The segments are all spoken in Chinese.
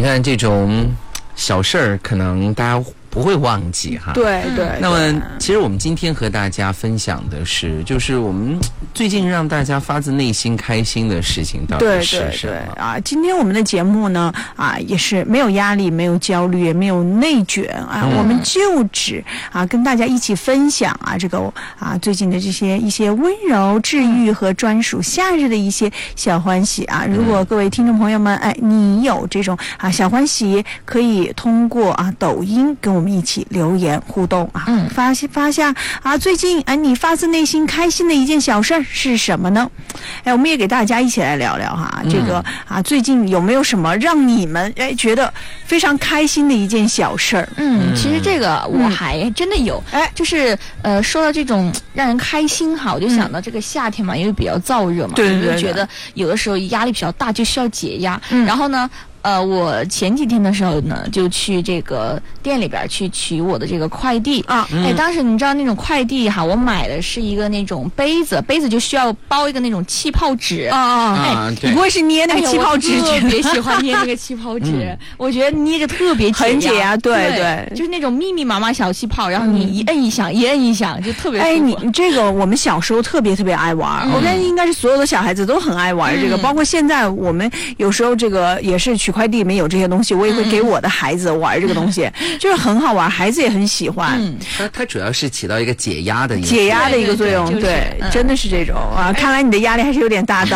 你看这种小事儿，可能大家不会忘记哈。 对对。 那么，其实我们今天和大家分享的是，就是我们最近让大家发自内心开心的事情到底是什么？ 对啊，今天我们的节目呢也是没有压力，没有焦虑，也没有内卷啊，我们就只跟大家一起分享这个最近的这些一些温柔治愈和专属夏日的一些小欢喜啊。如果各位听众朋友们你有这种小欢喜，可以通过抖音跟我们一起留言互动发下最近你发自内心开心的一件小事是什么呢？我们也给大家一起来聊聊这个最近有没有什么让你们觉得非常开心的一件小事儿？ 其实这个我还真的有，就是说到这种让人开心我就想到这个夏天嘛，因为比较燥热嘛， 对， 就觉得有的时候压力比较大，就需要解压。然后呢，我前几天的时候呢，就去这个店里边去取我的这个快递当时你知道那种快递我买的是一个那种杯子就需要包一个那种气泡纸你不会是捏那个气泡纸？ 我特别喜欢捏那个气泡纸，我觉得捏着特别很解压，对， 就是那种密密麻麻小气泡，然后你一摁一响，一摁一响，就特别舒服。 你这个我们小时候特别爱玩，我感觉应该是所有的小孩子都很爱玩这个，包括现在我们有时候这个也是取快递里面有这些东西，我也会给我的孩子玩这个东西，就是很好玩，孩子也很喜欢。 它主要是起到一个解压的一个作用，对，真的是这种看来你的压力还是有点大的。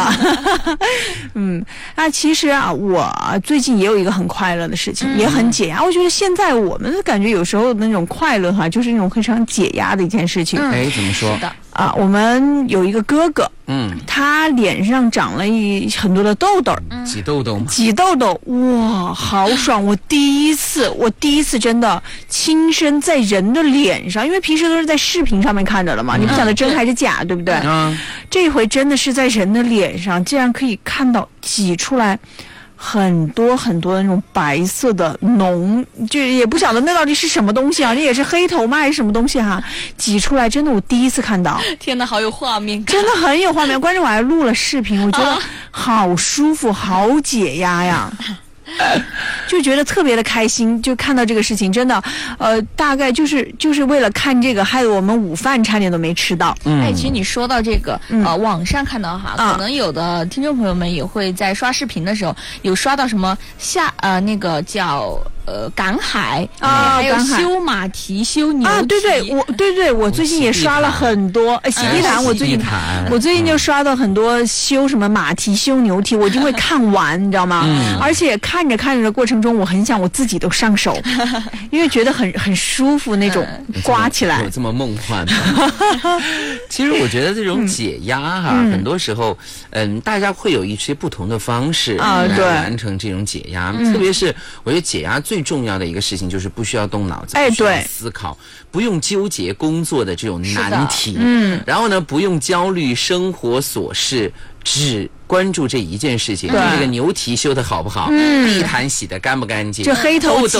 其实我最近也有一个很快乐的事情，也很解压。我觉得现在我们感觉有时候那种快乐就是那种非常解压的一件事情。 怎么说？ 我们有一个哥哥，他脸上长了很多的痘痘， 挤痘痘吗？ 挤痘痘，哇，好爽！我第一次真的亲身在人的脸上，因为平时都是在视频上面看着了嘛，你不晓得真还是假，对不对？这回真的是在人的脸上，竟然可以看到挤出来很多很多的那种白色的就也不晓得那到底是什么东西这也是黑头吗还是什么东西挤出来，真的我第一次看到。 天哪，好有画面感， 真的很有画面，关键我还录了视频，我觉得好舒服，好解压呀。就觉得特别的开心，就看到这个事情，真的，大概就是为了看这个，害得我们午饭差点都没吃到。 其实你说到这个，网上看到可能有的听众朋友们也会在刷视频的时候有刷到什么那个叫赶海还有修马蹄、修牛蹄我最近也刷了很多洗地毯，我最近就刷到很多修什么马蹄、修牛蹄，我就会看完，你知道吗？而且看着的过程中，我很想我自己都上手，因为觉得很舒服那种，刮起来有这么梦幻吗？其实我觉得这种解压很多时候大家会有一些不同的方式来完成这种解压，特别是我觉得解压最重要的一个事情就是不需要动脑子，不需要思考，不用纠结工作的这种难题，然后呢不用焦虑生活琐事，只关注这一件事情，就这个牛蹄修的好不好，地毯洗的干不干净， 这黑头